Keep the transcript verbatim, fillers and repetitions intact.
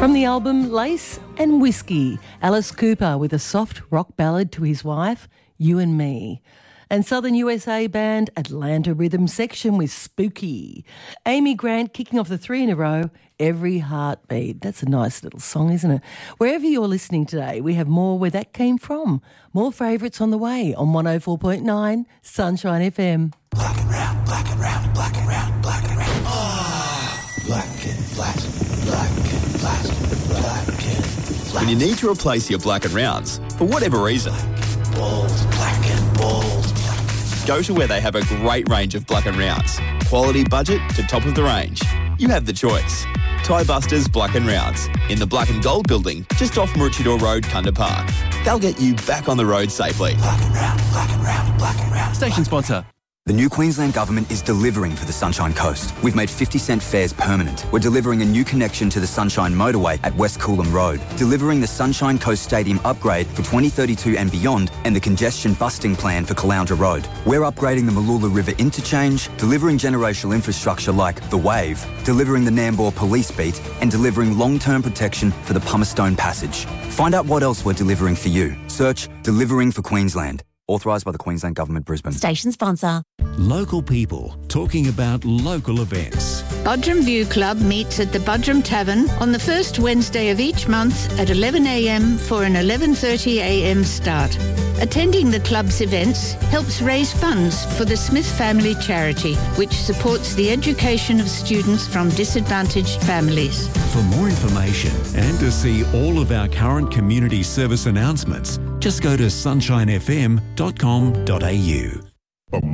From the album Lace and Whiskey, Alice Cooper with a soft rock ballad to his wife, You and Me. And Southern U S A band Atlanta Rhythm Section with Spooky. Amy Grant kicking off the three in a row, Every Heartbeat. That's a nice little song, isn't it? Wherever you're listening today, we have more where that came from. More favourites on the way on one oh four point nine Sunshine F M. Black and round, black and round, black and round, black and round. Ah, black and flat, black and flat, black and flat. When you need to replace your black and rounds, for whatever reason, Bold, black and bold. go to where they have a great range of black and rounds. Quality budget to top of the range. You have the choice. Tie Busters Black and Rounds in the Black and Gold building just off Maroochydore Road, Kunda Park. They'll get you back on the road safely. Black and round, black and round, black and round. Station sponsor. The new Queensland Government is delivering for the Sunshine Coast. We've made fifty cent fares permanent. We're delivering a new connection to the Sunshine Motorway at West Coolum Road, delivering the Sunshine Coast Stadium upgrade for twenty thirty-two and beyond, and the congestion busting plan for Caloundra Road. We're upgrading the Malula River interchange, delivering generational infrastructure like the Wave, delivering the Nambour Police Beat, and delivering long-term protection for the Pumicestone Passage. Find out what else we're delivering for you. Search Delivering for Queensland. Authorised by the Queensland Government, Brisbane. Station sponsor. Local people talking about local events. Budrum View Club meets at the Budrum Tavern on the first Wednesday of each month at eleven a m for an eleven thirty a m start. Attending the club's events helps raise funds for the Smith Family Charity, which supports the education of students from disadvantaged families. For more information and to see all of our current community service announcements, just go to sunshine f m dot com dot a u.